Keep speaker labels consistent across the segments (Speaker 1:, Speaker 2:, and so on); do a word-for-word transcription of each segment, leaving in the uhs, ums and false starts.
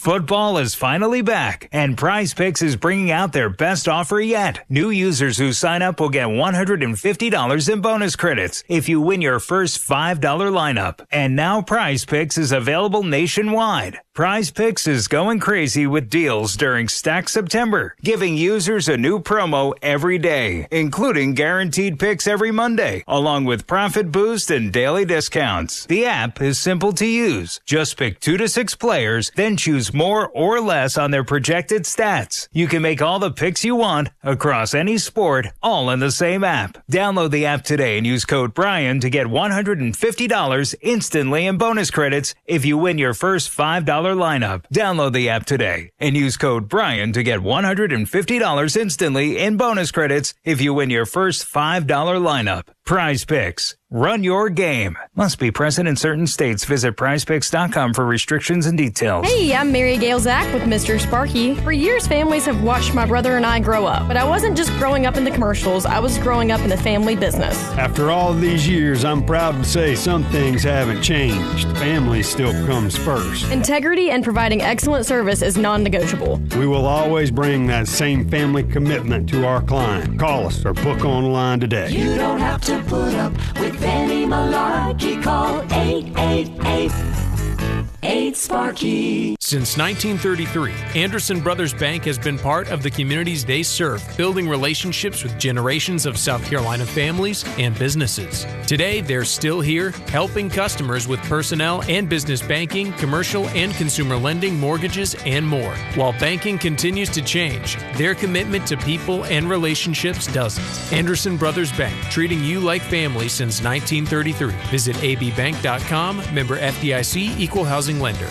Speaker 1: Football is finally back, and PrizePicks is bringing out their best offer yet. New users who sign up will get one hundred fifty dollars in bonus credits if you win your first five dollar lineup. And now PrizePicks is available nationwide. PrizePicks is going crazy with deals during Stack September, giving users a new promo every day, including guaranteed picks every Monday, along with profit boost and daily discounts. The app is simple to use. Just pick two to six players, then choose more or less on their projected stats. You can make all the picks you want across any sport, all in the same app. Download the app today and use code Brian to get one hundred fifty dollars instantly in bonus credits if you win your first five dollar lineup. Download the app today and use code Brian to get one hundred fifty dollars instantly in bonus credits if you win your first five dollar lineup. PrizePicks. Run your game. Must be present in certain states. Visit prize picks dot com for restrictions and details.
Speaker 2: Hey, I'm Mary Gail Zach with Mister Sparky. For years, families have watched my brother and I grow up. But I wasn't just growing up in the commercials. I was growing up in the family business.
Speaker 3: After all of these years, I'm proud to say some things haven't changed. Family still comes first.
Speaker 2: Integrity and providing excellent service is non-negotiable.
Speaker 3: We will always bring that same family commitment to our client. Call us or book online today.
Speaker 4: You don't have to put up with any malarkey. Call eight eight eight, eight Sparky.
Speaker 5: Since nineteen thirty-three, Anderson Brothers Bank has been part of the communities they serve, building relationships with generations of South Carolina families and businesses. Today, they're still here, helping customers with personnel and business banking, commercial and consumer lending, mortgages, and more. While banking continues to change, their commitment to people and relationships doesn't. Anderson Brothers Bank, treating you like family since nineteen thirty-three. Visit a b bank dot com, member F D I C, equal housing lender.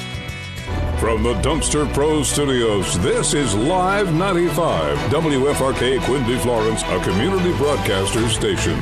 Speaker 6: From the Dumpster Pro Studios, this is Live ninety-five, W F R K Quincy Florence, a community broadcaster station.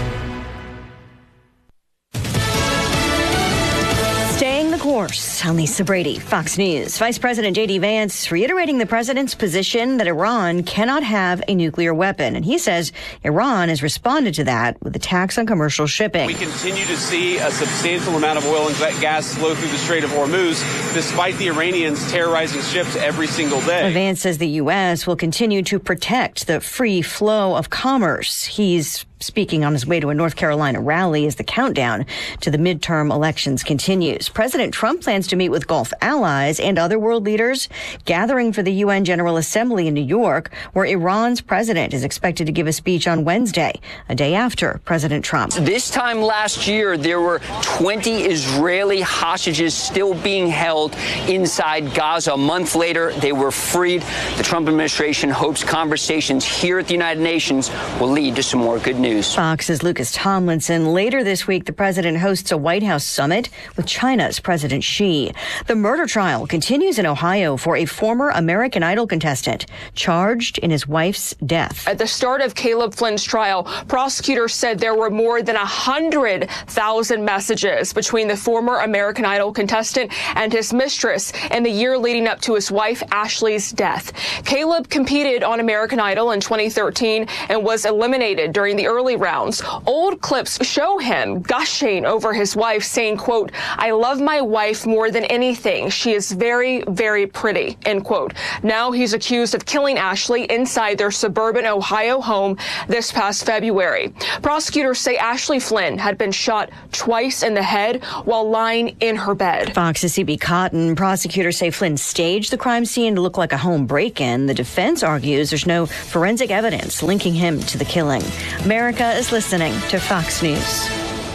Speaker 7: Staying the course. I'm Lisa Brady, Fox News. Vice President J D Vance reiterating the president's position that Iran cannot have a nuclear weapon. And he says Iran has responded to that with attacks on commercial shipping.
Speaker 8: We continue to see a substantial amount of oil and gas flow through the Strait of Hormuz, despite the Iranians terrorizing ships every single day.
Speaker 7: Vance says the U S will continue to protect the free flow of commerce. He's speaking on his way to a North Carolina rally as the countdown to the midterm elections continues. President Trump plans to meet with Gulf allies and other world leaders, gathering for the U N General Assembly in New York, where Iran's president is expected to give a speech on Wednesday, a day after President Trump.
Speaker 9: This time last year, there were twenty Israeli hostages still being held inside Gaza. A month later, they were freed. The Trump administration hopes conversations here at the United Nations will lead to some more good news.
Speaker 7: Fox's Lucas Tomlinson. Later this week, the president hosts a White House summit with China's President Xi. The murder trial continues in Ohio for a former American Idol contestant charged in his wife's death.
Speaker 10: At the start of Caleb Flynn's trial, prosecutors said there were more than one hundred thousand messages between the former American Idol contestant and his mistress in the year leading up to his wife Ashley's death. Caleb competed on American Idol in twenty thirteen and was eliminated during the early rounds. Old clips show him gushing over his wife, saying, quote, "I love my wife more than anything. She is very, very pretty," end quote. Now he's accused of killing Ashley inside their suburban Ohio home this past February. Prosecutors say Ashley Flynn had been shot twice in the head while lying in her bed.
Speaker 7: Fox's C B Cotton. Prosecutors say Flynn staged the crime scene to look like a home break-in. The defense argues there's no forensic evidence linking him to the killing. America is listening to Fox News.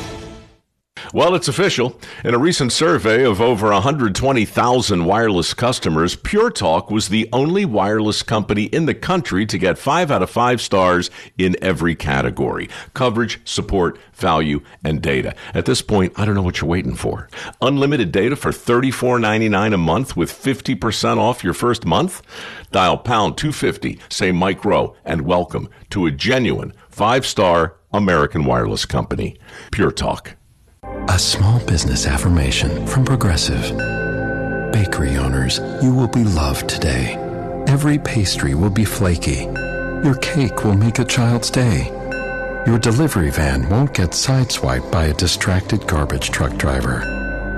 Speaker 11: Well, it's official. In a recent survey of over one hundred twenty thousand wireless customers, Pure Talk was the only wireless company in the country to get five out of five stars in every category: coverage, support, value, and data. At this point, I don't know what you're waiting for. Unlimited data for thirty-four ninety-nine a month with fifty percent off your first month? Dial pound two fifty, say Mike Rowe, and welcome to a genuine five-star American wireless company. Pure Talk.
Speaker 12: A small business affirmation from Progressive. Bakery owners, you will be loved today. Every pastry will be flaky. Your cake will make a child's day. Your delivery van won't get sideswiped by a distracted garbage truck driver.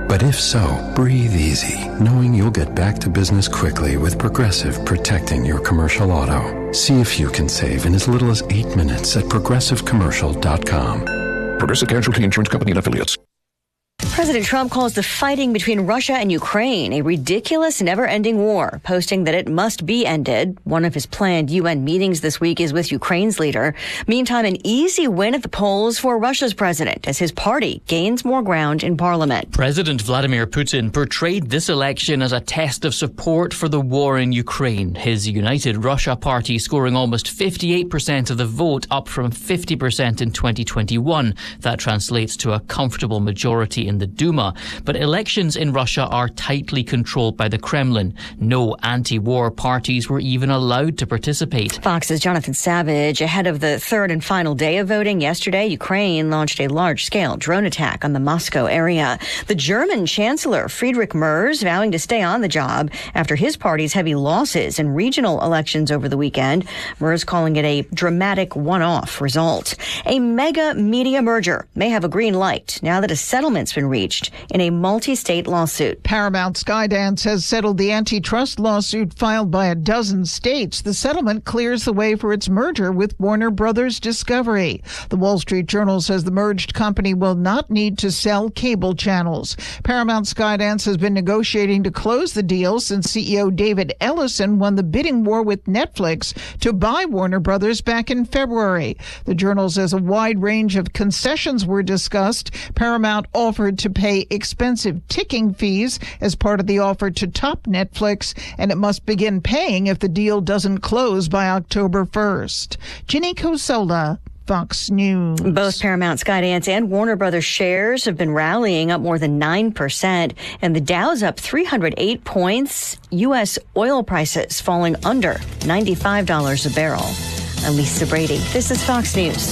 Speaker 12: But if so, breathe easy, knowing you'll get back to business quickly with Progressive protecting your commercial auto. See if you can save in as little as eight minutes at progressive commercial dot com.
Speaker 13: Progressive Casualty Insurance Company and Affiliates.
Speaker 7: President Trump calls the fighting between Russia and Ukraine a ridiculous, never-ending war, posting that it must be ended. One of his planned U N meetings this week is with Ukraine's leader. Meantime, an easy win at the polls for Russia's president as his party gains more ground in parliament.
Speaker 14: President Vladimir Putin portrayed this election as a test of support for the war in Ukraine. His United Russia party scoring almost fifty-eight percent of the vote, up from fifty percent in twenty twenty-one. That translates to a comfortable majority in the Duma. But elections in Russia are tightly controlled by the Kremlin. No anti-war parties were even allowed to participate.
Speaker 7: Fox's Jonathan Savage. Ahead of the third and final day of voting yesterday, Ukraine launched a large-scale drone attack on the Moscow area. The German Chancellor Friedrich Merz vowing to stay on the job after his party's heavy losses in regional elections over the weekend. Merz calling it a dramatic one-off result. A mega media merger may have a green light now that a settlement's been reached in a multi-state lawsuit.
Speaker 15: Paramount Skydance has settled the antitrust lawsuit filed by a dozen states. The settlement clears the way for its merger with Warner Brothers Discovery. The Wall Street Journal says the merged company will not need to sell cable channels. Paramount Skydance has been negotiating to close the deal since C E O David Ellison won the bidding war with Netflix to buy Warner Brothers back in February. The Journal says a wide range of concessions were discussed. Paramount offered to pay expensive ticking fees as part of the offer to top Netflix, and it must begin paying if the deal doesn't close by October first. Ginny Cosola, Fox News.
Speaker 7: Both Paramount, Skydance, and Warner Brothers shares have been rallying up more than nine percent, and the Dow's up three hundred eight points. U S oil prices falling under ninety-five dollars a barrel. I'm Lisa Brady. This is Fox News.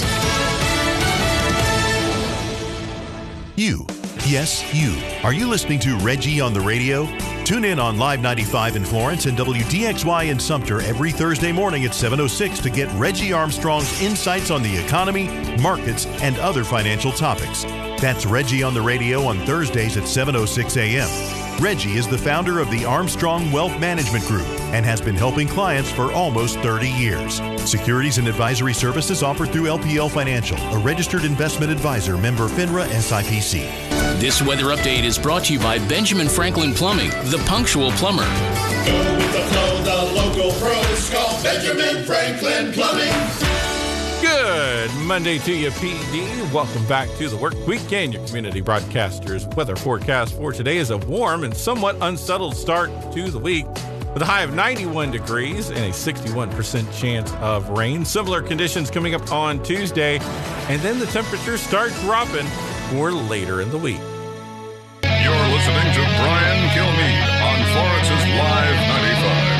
Speaker 16: You. Yes, you. Are you listening to Reggie on the radio? Tune in on Live ninety-five in Florence and W D X Y in Sumter every Thursday morning at seven oh six to get Reggie Armstrong's insights on the economy, markets, and other financial topics. That's Reggie on the radio on Thursdays at seven oh six a.m. Reggie is the founder of the Armstrong Wealth Management Group and has been helping clients for almost thirty years. Securities and advisory services offered through L P L Financial, a registered investment advisor, member FINRA S I P C.
Speaker 17: This weather update is brought to you by Benjamin Franklin Plumbing, the punctual plumber.
Speaker 18: Go with the flow, the local pros call Benjamin Franklin Plumbing.
Speaker 19: Good Monday to you, P D. Welcome back to the Work Week and your community broadcasters. Weather forecast for today is a warm and somewhat unsettled start to the week with a high of ninety-one degrees and a sixty-one percent chance of rain. Similar conditions coming up on Tuesday, and then the temperatures start dropping for later in the week.
Speaker 6: You're listening to Brian Kilmeade on Florence's Live ninety-five.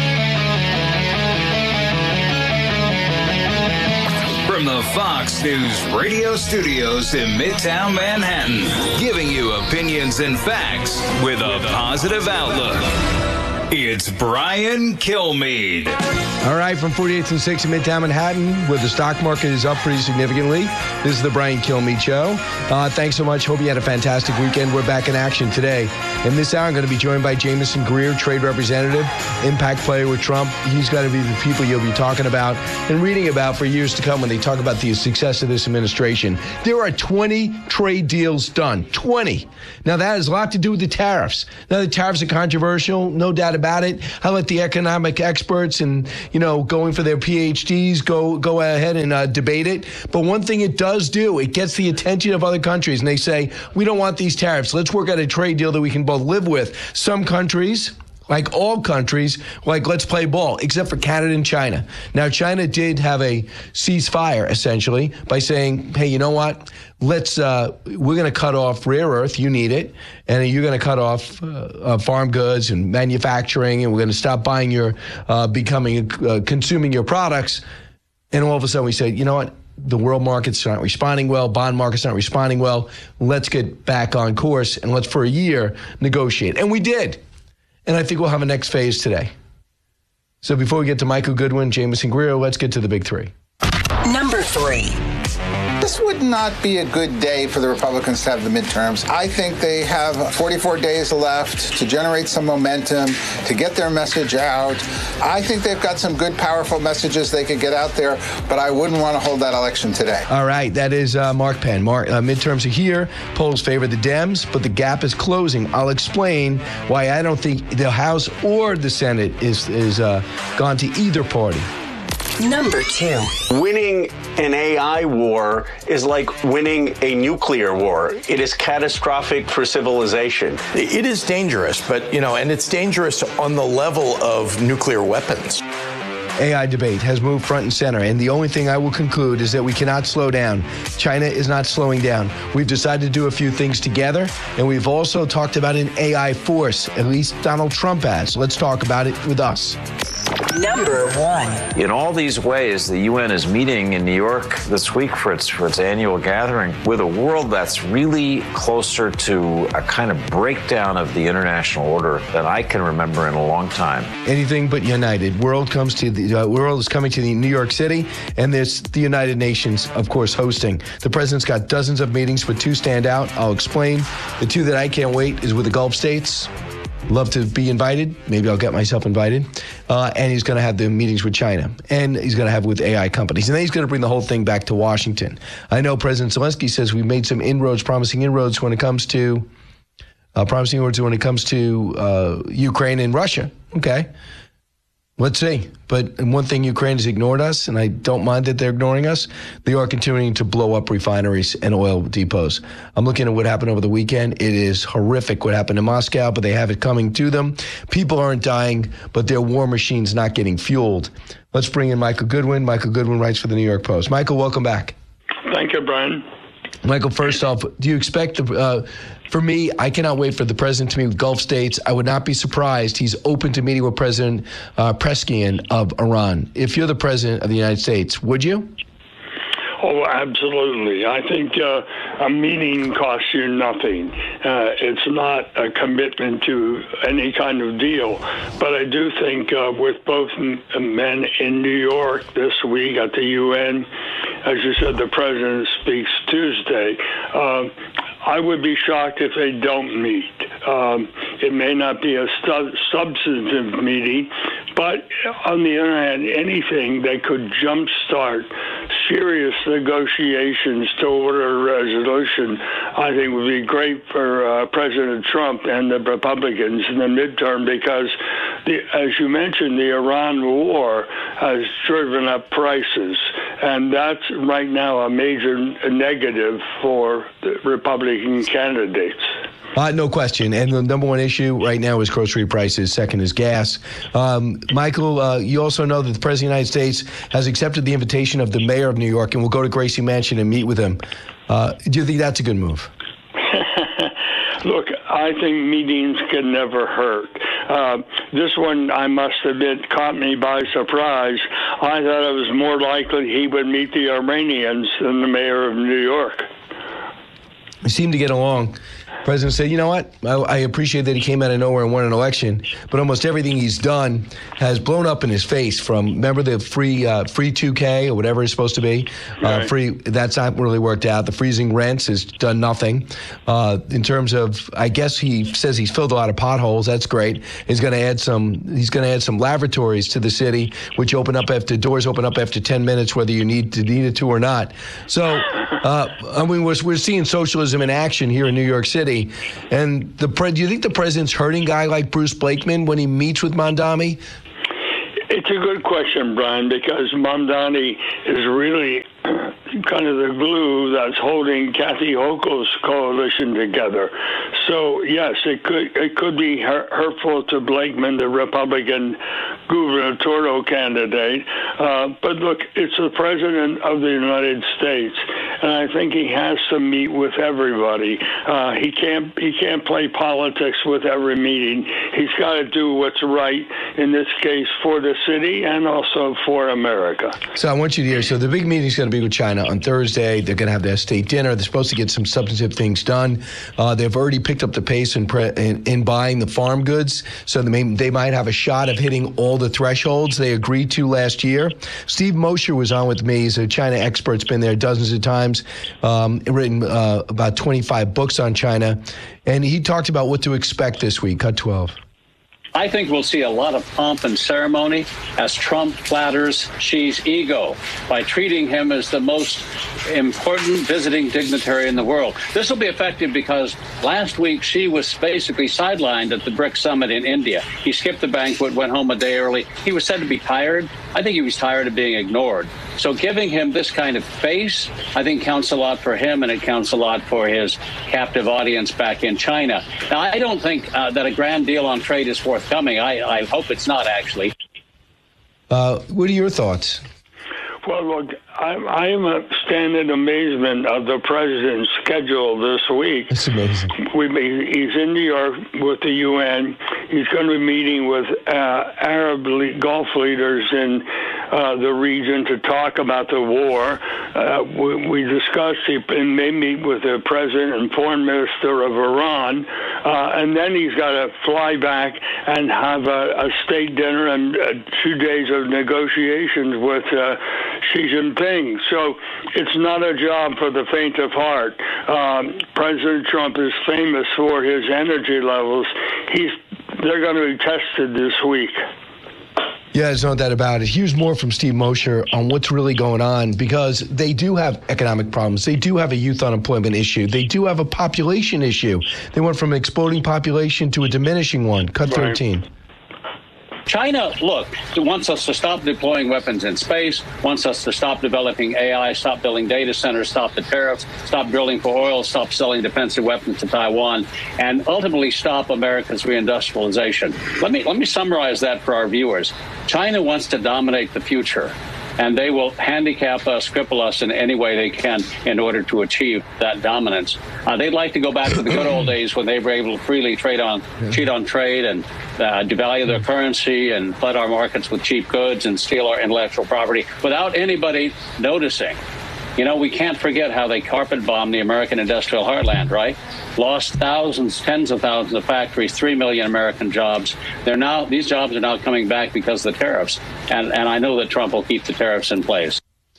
Speaker 1: From the Fox News radio studios in Midtown Manhattan, giving you opinions and facts with a positive outlook. It's Brian Kilmeade.
Speaker 20: All right, from forty-eighth and sixth in Midtown Manhattan, where the stock market is up pretty significantly. This is the Brian Kilmeade Show. Uh, thanks so much. Hope you had a fantastic weekend. We're back in action today. In this hour, I'm going to be joined by Jameson Greer, trade representative, impact player with Trump. He's got to be the people you'll be talking about and reading about for years to come when they talk about the success of this administration. There are twenty trade deals done. twenty. Now, that has a lot to do with the tariffs. Now, the tariffs are controversial, no doubt about it. I let the economic experts and, you know, going for their P H Ds go go ahead and uh, debate it. But one thing it does do, it gets the attention of other countries, and they say, we don't want these tariffs. Let's work out a trade deal that we can both live with. Some countries, like all countries, like, let's play ball, except for Canada and China. Now, China did have a ceasefire, essentially, by saying, hey, you know what? Let's, uh, we're going to cut off rare earth. You need it. And you're going to cut off uh, uh, farm goods and manufacturing. And we're going to stop buying your, uh, becoming, uh, consuming your products. And all of a sudden we said, you know what? The world market's not responding well. Bond market's not responding well. Let's get back on course. And let's, for a year, negotiate. And we did. And I think we'll have a next phase today. So before we get to Michael Goodwin, Jameson Greer, let's get to the big three.
Speaker 21: Number three.
Speaker 22: The
Speaker 21: this would not be a good day for the Republicans to have the midterms. I think they have forty-four days left to generate some momentum, to get their message out. I think they've got some good, powerful messages they could get out there, but I wouldn't want to hold that election today.
Speaker 20: All right, that is uh, Mark Penn. Mark, uh, midterms are here. Polls favor the Dems, but the gap is closing. I'll explain why I don't think the House or the Senate is, is uh, gone to either party.
Speaker 22: Number two. Winning an A I war is like winning a nuclear war. It is catastrophic for civilization.
Speaker 23: It is dangerous, but, you know, and it's dangerous on the level of nuclear weapons.
Speaker 20: A I debate has moved front and center, and the only thing I will conclude is that we cannot slow down. China is not slowing down. We've decided to do a few things together, and we've also talked about an A I force, at least Donald Trump has. Let's talk about it with us.
Speaker 22: Number one.
Speaker 24: In all these ways, the U N is meeting in New York this week for its for its annual gathering with a world that's really closer to a kind of breakdown of the international order than I can remember in a long time.
Speaker 20: Anything but united. World comes to the uh, world is coming to the New York City, and there's the United Nations, of course, hosting. The president's got dozens of meetings, but two stand out. I'll explain. The two that I can't wait is with the Gulf states. Love to be invited. Maybe I'll get myself invited. Uh, and he's going to have the meetings with China. And he's going to have with A I companies. And then he's going to bring the whole thing back to Washington. I know President Zelensky says we've made some inroads, promising inroads when it comes to uh, promising inroads when it comes to uh, Ukraine and Russia. Okay. Let's see. But one thing, Ukraine has ignored us, and I don't mind that they're ignoring us. They are continuing to blow up refineries and oil depots. I'm looking at what happened over the weekend. It is horrific what happened in Moscow, but they have it coming to them. People aren't dying, but their war machine's not getting fueled. Let's bring in Michael Goodwin. Michael Goodwin writes for the New York Post. Michael, welcome back.
Speaker 25: Thank you, Brian.
Speaker 20: Michael, first off, do you expect, the, uh, for me, I cannot wait for the president to meet with Gulf states. I would not be surprised he's open to meeting with President uh, Pezeshkian of Iran. If you're the president of the United States, would you?
Speaker 25: Oh, absolutely. I think uh, a meeting costs you nothing. Uh, it's not a commitment to any kind of deal. But I do think uh, with both men in New York this week at the U N, as you said, the president speaks Tuesday. Uh, I would be shocked if they don't meet. Um, it may not be a stu- substantive meeting, but on the other hand, anything that could jumpstart serious negotiations toward a resolution, I think would be great for uh, President Trump and the Republicans in the midterm, because, the, as you mentioned, the Iran war has driven up prices, and that's right now a major negative for the Republican candidates.
Speaker 20: Uh, no question. And the number one issue right now is grocery prices. Second is gas. Um, Michael, uh, you also know that the President of the United States has accepted the invitation of the mayor of New York and will go to Gracie Mansion and meet with him. Uh, do you think that's a good move?
Speaker 25: Look, I think meetings can never hurt. Uh, this one, I must admit, caught me by surprise. I thought it was more likely he would meet the Iranians than the mayor of New York.
Speaker 20: We seem to get along. The president said, you know what, I, I appreciate that he came out of nowhere and won an election, but almost everything he's done has blown up in his face. From, remember the free uh, free two K or whatever it's supposed to be?
Speaker 25: Right.
Speaker 20: Uh, free, that's not really worked out. The freezing rents has done nothing. Uh, in terms of, I guess he says he's filled a lot of potholes. That's great. He's going to add some, he's going to add some lavatories to the city, which open up after, doors open up after ten minutes, whether you need to need it to or not. So, uh, I mean, we're, we're seeing socialism in action here in New York City. And the pre- do you think the president's hurting a guy like Bruce Blakeman when he meets with Mamdani?
Speaker 25: It's a good question, Brian, because Mamdani is really kind of the glue that's holding Kathy Hochul's coalition together. So, yes, it could it could be hurtful to Blakeman, the Republican gubernatorial candidate. Uh, but look, it's the president of the United States, and I think he has to meet with everybody. Uh, he can't he can't play politics with every meeting. He's got to do what's right, in this case, for the city and also for America.
Speaker 20: So I want you to hear, so the big meeting is going to be with China on Thursday. They're going to have their state dinner. They're supposed to get some substantive things done. Uh, they've already picked up the pace in, pre- in, in buying the farm goods, so they, may, they might have a shot of hitting all the thresholds they agreed to last year. Steve Mosher was on with me. He's a China expert. He's been there dozens of times. Times, um, written uh, about twenty-five books on China. And he talked about what to expect this week. Cut twelve.
Speaker 2: I think we'll see a lot of pomp and ceremony as Trump flatters Xi's ego by treating him as the most important visiting dignitary in the world. This will be effective because last week Xi was basically sidelined at the BRICS summit in India. He skipped the banquet, went home a day early. He was said to be tired. I think he was tired of being ignored. So giving him this kind of face, I think counts a lot for him, and it counts a lot for his captive audience back in China. Now, I don't think uh, that a grand deal on trade is forthcoming. I, I hope it's not, actually.
Speaker 20: Uh, what are your thoughts?
Speaker 25: Well, look, I, I am a stand in amazement of the president's schedule this week.
Speaker 20: It's amazing.
Speaker 25: We, he's in New York with the U N. He's going to be meeting with uh, Arab le- Gulf leaders in uh, the region to talk about the war. Uh, we, we discussed, he may meet with the president and foreign minister of Iran, uh, and then he's got to fly back and have a, a state dinner and uh, two days of negotiations with uh, Xi Jinping. So it's not a job for the faint of heart. Um, President Trump is famous for his energy levels. He's they're going to be tested this week.
Speaker 20: Yeah, there's no doubt about it. Here's more from Steve Mosher on what's really going on, because they do have economic problems. They do have a youth unemployment issue. They do have a population issue. They went from an exploding population to a diminishing one. Cut thirteen.
Speaker 2: China, look, wants us to stop deploying weapons in space, wants us to stop developing A I, stop building data centers, stop the tariffs, stop drilling for oil, stop selling defensive weapons to Taiwan, and ultimately stop America's reindustrialization. Let me let me summarize that for our viewers. China wants to dominate the future, and they will handicap us, cripple us in any way they can in order to achieve that dominance. Uh, they'd like to go back to the good old days when they were able to freely trade on, cheat on trade and uh, devalue their currency and flood our markets with cheap goods and steal our intellectual property without anybody noticing. You know, we can't forget how they carpet bombed the American industrial heartland, right? Lost thousands, tens of thousands of factories, three million American jobs. They're now, these jobs are now coming back because of the tariffs. And, and I know that Trump will keep the tariffs in place.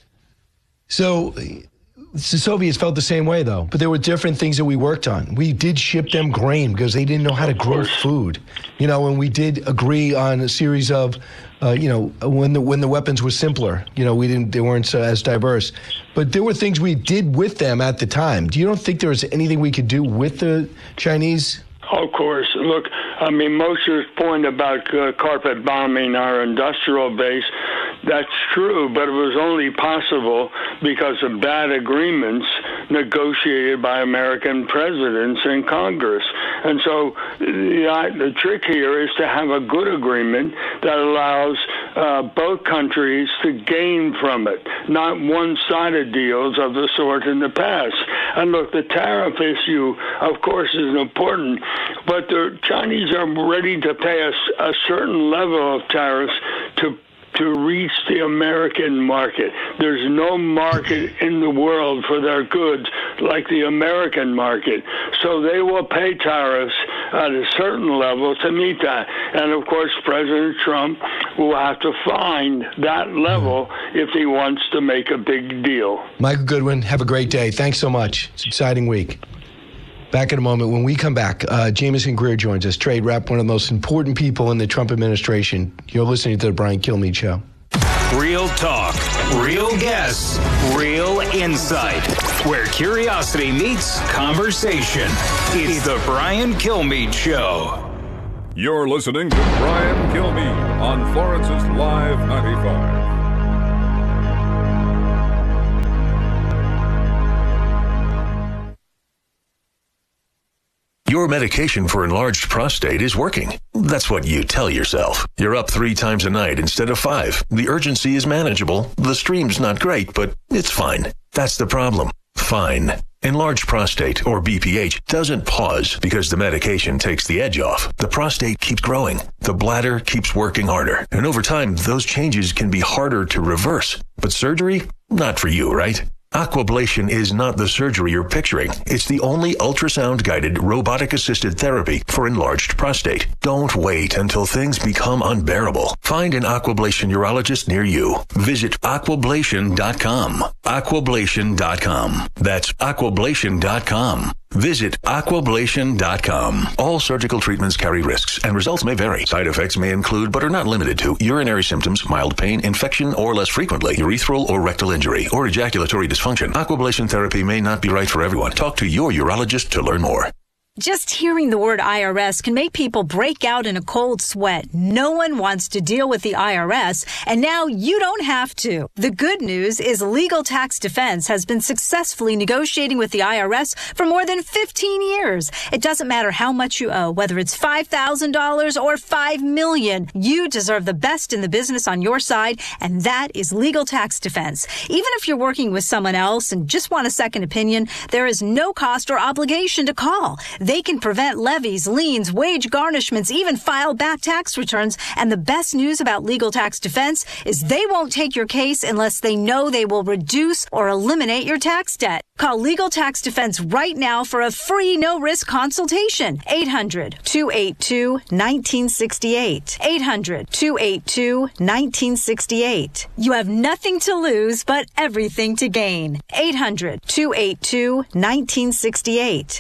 Speaker 20: So the Soviets felt the same way, though. But there were different things that we worked on. We did ship them grain because they didn't know how to grow food. You know, and we did agree on a series of, uh, you know, when the when the weapons were simpler. You know, we didn't they weren't uh, as diverse. But there were things we did with them at the time. Do you don't think there was anything we could do with the Chinese?
Speaker 25: Of course. Look, I mean, Mosher's point about uh, carpet bombing our industrial base, that's true, but it was only possible because of bad agreements negotiated by American presidents in Congress. And so the, the trick here is to have a good agreement that allows uh, both countries to gain from it, not one-sided deals of the sort in the past. And look, the tariff issue, of course, is important, but the Chinese are ready to pay a, a certain level of tariffs to to reach the American market. There's no market in the world for their goods like the American market. So they will pay tariffs at a certain level to meet that. And of course, President Trump will have to find that level if he wants to make a big deal.
Speaker 20: Michael Goodwin, have a great day. Thanks so much. It's an exciting week. Back in a moment. When we come back, uh, Jameson Greer joins us, trade rep, one of the most important people in the Trump administration. You're listening to the Brian Kilmeade Show.
Speaker 1: Real talk, real guests, real insight. Where curiosity meets conversation. It's the Brian Kilmeade Show.
Speaker 6: You're listening to Brian Kilmeade on Florence's Live ninety-five.
Speaker 3: Your medication for enlarged prostate is working. That's what you tell yourself. You're up three times a night instead of five. The urgency is manageable. The stream's not great, but it's fine. That's the problem. Fine. Enlarged prostate, or B P H, doesn't pause because the medication takes the edge off. The prostate keeps growing. The bladder keeps working harder. And over time, those changes can be harder to reverse. But surgery? Not for you, right? Aquablation is not the surgery you're picturing. It's the only ultrasound-guided, robotic-assisted therapy for enlarged prostate. Don't wait until things become unbearable. Find an Aquablation urologist near you. Visit aquablation dot com. aquablation dot com. That's aquablation dot com. Visit aquablation dot com. All surgical treatments carry risks, and results may vary. Side effects may include, but are not limited to, urinary symptoms, mild pain, infection, or less frequently, urethral or rectal injury, or ejaculatory dysfunction. Aquablation therapy may not be right for everyone. Talk to your urologist to learn more.
Speaker 4: Just hearing the word I R S can make people break out in a cold sweat. No one wants to deal with the I R S, and now you don't have to. The good news is Legal Tax Defense has been successfully negotiating with the I R S for more than fifteen years. It doesn't matter how much you owe, whether it's five thousand dollars or five million dollars. You deserve the best in the business on your side, and that is Legal Tax Defense. Even if you're working with someone else and just want a second opinion, there is no cost or obligation to call. They can prevent levies, liens, wage garnishments, even file back tax returns. And the best news about Legal Tax Defense is they won't take your case unless they know they will reduce or eliminate your tax debt. Call Legal Tax Defense right now for a free no-risk consultation. eight hundred, two eight two, one nine six eight. eight hundred, two eight two, one nine six eight. You have nothing to lose but everything to gain. eight hundred, two eight two, one nine six eight.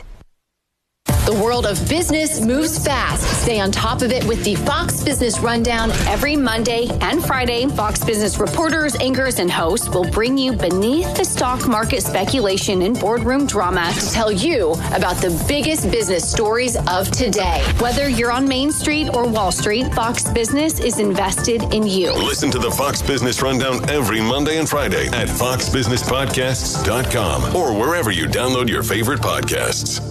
Speaker 5: The world of business moves fast. Stay on top of it with the Fox Business Rundown every Monday and Friday. Fox Business reporters, anchors, and hosts will bring you beneath the stock market speculation and boardroom drama to tell you about the biggest business stories of today. Whether you're on Main Street or Wall Street, Fox Business is invested in you.
Speaker 8: Listen to the Fox Business Rundown every Monday and Friday at fox business podcasts dot com or wherever you download your favorite podcasts.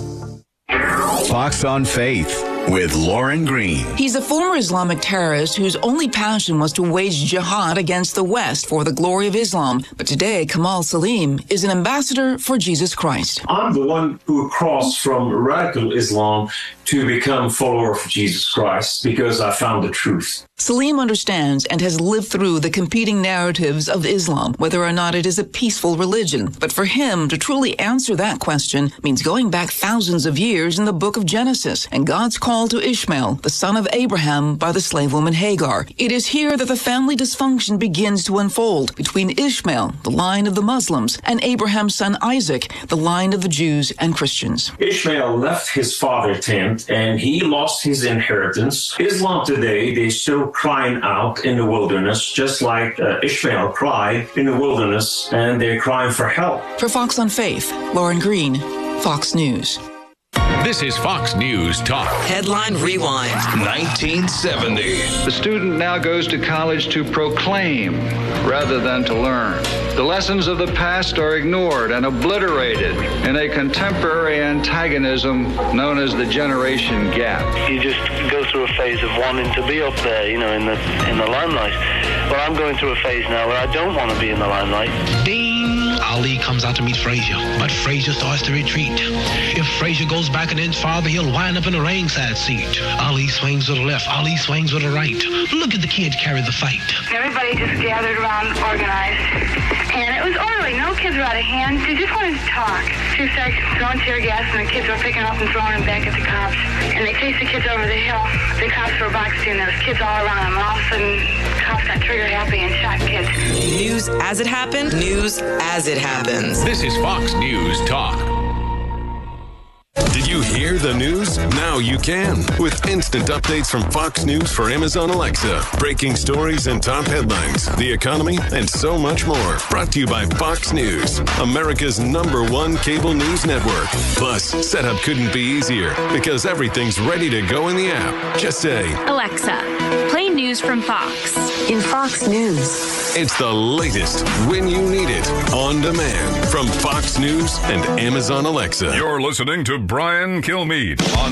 Speaker 9: Fox on Faith with Lauren Green.
Speaker 10: He's a former Islamic terrorist whose only passion was to wage jihad against the West for the glory of Islam. But today, Kamal Salim is an ambassador for Jesus Christ.
Speaker 26: I'm the one who crossed from radical Islam to become a follower of Jesus Christ because I found the truth.
Speaker 10: Salim understands and has lived through the competing narratives of Islam, whether or not it is a peaceful religion. But for him, to truly answer that question means going back thousands of years in the book of Genesis and God's call to Ishmael, the son of Abraham, by the slave woman Hagar. It is here that the family dysfunction begins to unfold between Ishmael, the line of the Muslims, and Abraham's son Isaac, the line of the Jews and Christians.
Speaker 26: Ishmael left his father's tent and he lost his inheritance. Islam today, they still crying out in the wilderness, just like uh, Ishmael cried in the wilderness, and they're crying for help.
Speaker 10: For Fox on Faith, Lauren Green, Fox News.
Speaker 17: This is Fox News Talk.
Speaker 27: Headline Rewind.
Speaker 9: nineteen seventy.
Speaker 28: The student now goes to college to proclaim rather than to learn. The lessons of the past are ignored and obliterated in a contemporary antagonism known as the generation gap.
Speaker 29: You just go through a phase of wanting to be up there, you know, in the in the limelight. Well, I'm going through a phase now where I don't want to be in the limelight.
Speaker 30: Ding! Ali comes out to meet Frazier, but Frazier starts to retreat. If Frazier goes back an inch farther, he'll wind up in a ringside seat. Ali swings to the left, Ali swings to the right. Look at the kid carry the fight.
Speaker 31: Everybody just gathered around, organized, and it was orderly. No kids were out of hand. They just wanted to talk. She started throwing tear gas, and the kids were picking up and throwing them back at the cops. And they chased the kids over the hill. The cops were boxing, and there was kids all around them. And all of a sudden, cops got trigger happy and shot kids.
Speaker 27: News as it happened, news as it happens.
Speaker 17: This is Fox News Talk.
Speaker 8: Did you hear the news? Now you can. With instant updates from Fox News for Amazon Alexa. Breaking stories and top headlines, the economy, and so much more. Brought to you by Fox News, America's number one cable news network. Plus, setup couldn't be easier because everything's ready to go in the app. Just say,
Speaker 32: Alexa, play news from Fox.
Speaker 5: In Fox News.
Speaker 8: It's the latest when you need it, on demand from Fox News and Amazon Alexa.
Speaker 6: You're listening to Brian Kilmeade on